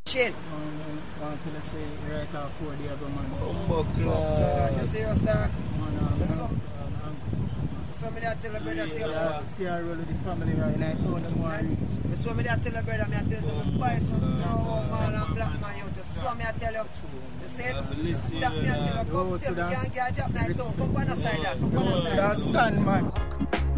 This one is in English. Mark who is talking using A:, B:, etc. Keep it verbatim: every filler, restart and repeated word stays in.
A: Shit.
B: Want to say right off for the other man.
A: Oh, you serious, dog?
B: Man,
A: So many I tell the brother, see
B: yeah, see I roll with the family right now. I told them one.
A: So many I tell the brother, me I tell you, buy some now, man and black man out. So me I tell you, you say, that me I tell you, come still, we can't get a job like that. Come on the side, come on the side.
B: Stand, man.